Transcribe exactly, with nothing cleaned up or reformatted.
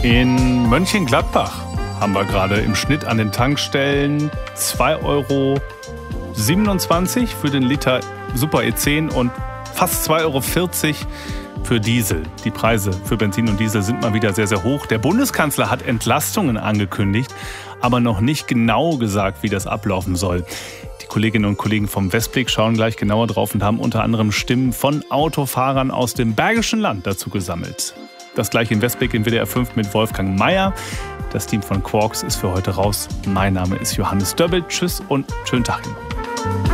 In Mönchengladbach haben wir gerade im Schnitt an den Tankstellen zwei Euro siebenundzwanzig für den Liter Super E zehn und fast zwei Euro vierzig für Diesel. Die Preise für Benzin und Diesel sind mal wieder sehr, sehr hoch. Der Bundeskanzler hat Entlastungen angekündigt, aber noch nicht genau gesagt, wie das ablaufen soll. Die Kolleginnen und Kollegen vom Westblick schauen gleich genauer drauf und haben unter anderem Stimmen von Autofahrern aus dem Bergischen Land dazu gesammelt. Das gleiche in Westblick in W D R fünf mit Wolfgang Meier. Das Team von Quarks ist für heute raus. Mein Name ist Johannes Döbbel. Tschüss und schönen Tag Ihnen.